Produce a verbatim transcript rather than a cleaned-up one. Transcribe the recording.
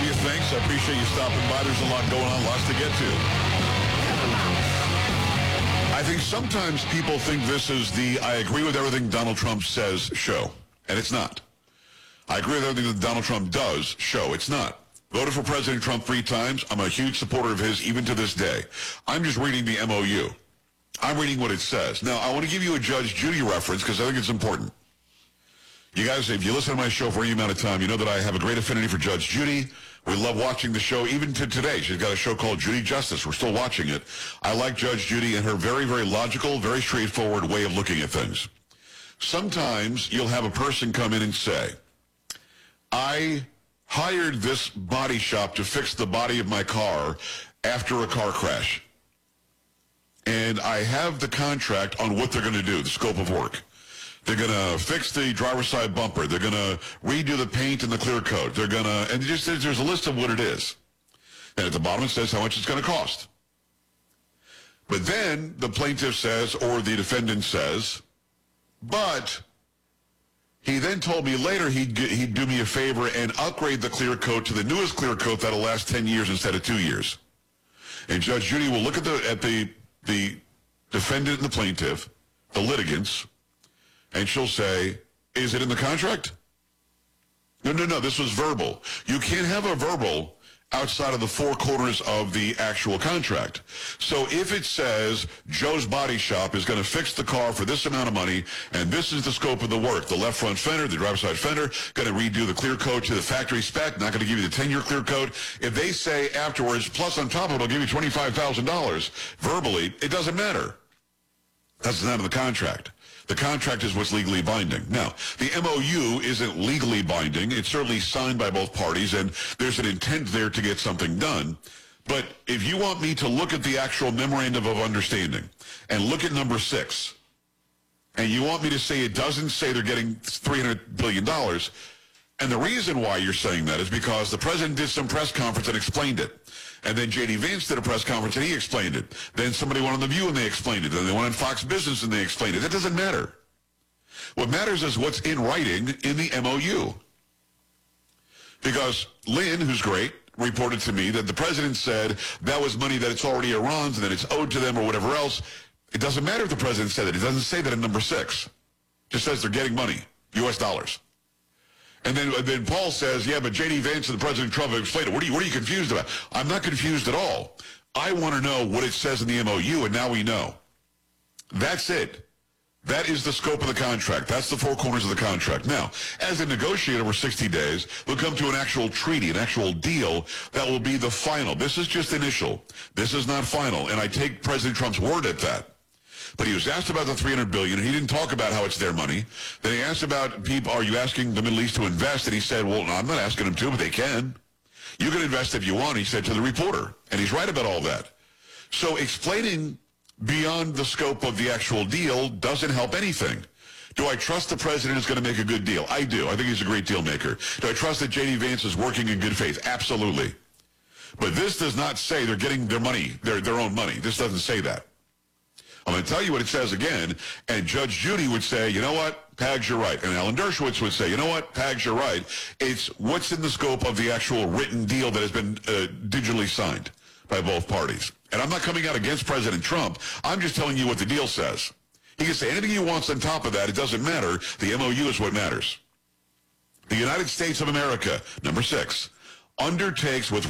you. Thanks. I appreciate you stopping by. There's a lot going on, lots to get to. I think sometimes people think this is the I agree with everything Donald Trump says show, and it's not. I agree with everything that Donald Trump does show. It's not. Voted for President Trump three times. I'm a huge supporter of his even to this day. I'm just reading the M O U. I'm reading what it says. Now, I want to give you a Judge Judy reference because I think it's important. You guys, if you listen to my show for any amount of time, you know that I have a great affinity for Judge Judy. We love watching the show, even to today. She's got a show called Judy Justice. We're still watching it. I like Judge Judy and her very, very logical, very straightforward way of looking at things. Sometimes you'll have a person come in and say, I hired this body shop to fix the body of my car after a car crash. And I have the contract on what they're going to do, the scope of work. They're going to fix the driver's side bumper. They're going to redo the paint and the clear coat. They're going to, and just there's a list of what it is. And at the bottom it says how much it's going to cost. But then the plaintiff says, or the defendant says, but he then told me later he'd, he'd do me a favor and upgrade the clear coat to the newest clear coat that'll last ten years instead of two years. And Judge Judy will look at the, at the, the defendant and the plaintiff, the litigants, and she'll say, is it in the contract? No, no, no, this was verbal. You can't have a verbal outside of the four corners of the actual contract. So if it says Joe's Body Shop is going to fix the car for this amount of money, and this is the scope of the work, the left front fender, the driver's side fender, going to redo the clear coat to the factory spec, not going to give you the ten-year clear coat. If they say afterwards, plus on top of it, I'll give you twenty-five thousand dollars verbally, it doesn't matter. That's not in the contract. The contract is what's legally binding. Now, the M O U isn't legally binding. It's certainly signed by both parties, and there's an intent there to get something done. But if you want me to look at the actual memorandum of understanding and look at number six, and you want me to say it doesn't say they're getting three hundred billion dollars, and the reason why you're saying that is because the president did some press conference and explained it. And then J D Vance did a press conference and he explained it. Then somebody went on The View and they explained it. Then they went on Fox Business and they explained it. That doesn't matter. What matters is what's in writing in the M O U. Because Lynn, who's great, reported to me that the president said that was money that it's already Iran's and that it's owed to them or whatever else. It doesn't matter if the president said it. It doesn't say that in number six. It just says they're getting money, U S dollars. And then, then Paul says, yeah, but J D Vance and the President Trump have explained it. What are you, what are you confused about? I'm not confused at all. I want to know what it says in the M O U, and now we know. That's it. That is the scope of the contract. That's the four corners of the contract. Now, as a negotiator over sixty days, we'll come to an actual treaty, an actual deal that will be the final. This is just initial. This is not final, and I take President Trump's word at that. But he was asked about the three hundred billion dollars, and he didn't talk about how it's their money. Then he asked about people, are you asking the Middle East to invest? And he said, well, no, I'm not asking them to, but they can. You can invest if you want, he said to the reporter. And he's right about all that. So explaining beyond the scope of the actual deal doesn't help anything. Do I trust the president is going to make a good deal? I do. I think he's a great deal maker. Do I trust that J D Vance is working in good faith? Absolutely. But this does not say they're getting their money, their, their own money. This doesn't say that. I'm going to tell you what it says again, and Judge Judy would say, you know what, Pags, you're right. And Alan Dershowitz would say, you know what, Pags, you're right. It's what's in the scope of the actual written deal that has been uh, digitally signed by both parties. And I'm not coming out against President Trump. I'm just telling you what the deal says. He can say anything he wants on top of that. It doesn't matter. The M O U is what matters. The United States of America, number six, undertakes with